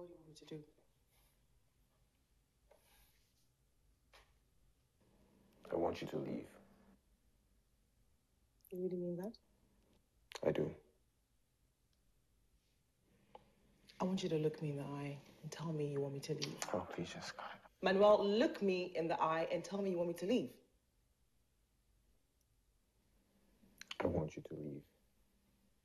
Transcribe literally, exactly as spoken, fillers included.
What do you want me to do? I want you to leave. You really mean that? I do. I want you to look me in the eye and tell me you want me to leave. Oh, please, Jessica. Manuel, look me in the eye and tell me you want me to leave. I want you to leave.